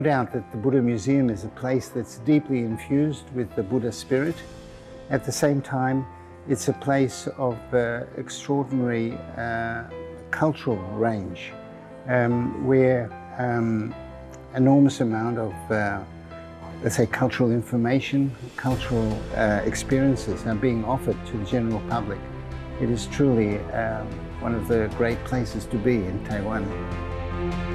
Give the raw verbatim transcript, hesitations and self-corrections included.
No doubt that the Buddha Museum is a place that's deeply infused with the Buddha spirit. At the same time, it's a place of uh, extraordinary uh, cultural range, um, where um, enormous amount of, uh, let's say, cultural information, cultural uh, experiences are being offered to the general public. It is truly um, one of the great places to be in Taiwan.